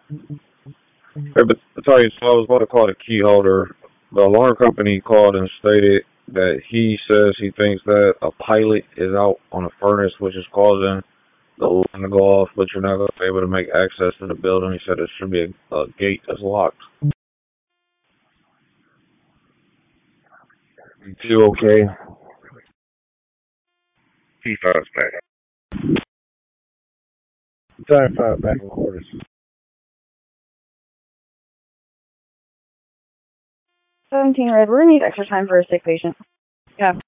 Hey, but I tell you, so I was about to call the key holder. The alarm company called and stated that he says he thinks that a pilot is out on a furnace, which is causing the alarm to go off, but you're not going to be able to make access to the building. He said there should be a gate that's locked. You okay? P5's back. Time 5 back in quarters. 17 Red, we're going to need extra time for a sick patient. Yeah.